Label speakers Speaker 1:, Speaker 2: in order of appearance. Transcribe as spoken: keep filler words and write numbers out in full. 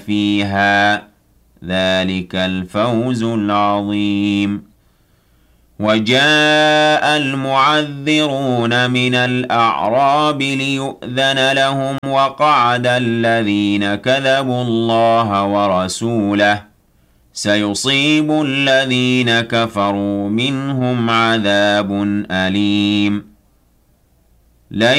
Speaker 1: فيها ذلك الفوز العظيم وجاء المعذرون من الأعراب ليؤذن لهم وقعد الذين كذبوا الله ورسوله سيصيب الذين كفروا منهم عذاب أليم